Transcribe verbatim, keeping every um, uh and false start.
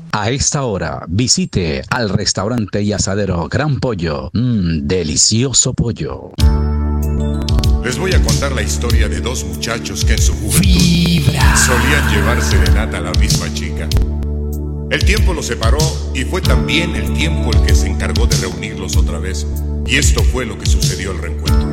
A esta hora, visite al restaurante y asadero Gran Pollo. Mmm, delicioso pollo. Les voy a contar la historia de dos muchachos que en su juventud Vibra. solían llevar serenata a la misma chica. El tiempo los separó y fue también el tiempo el que se encargó de reunirlos otra vez. Y esto fue lo que sucedió al reencuentro.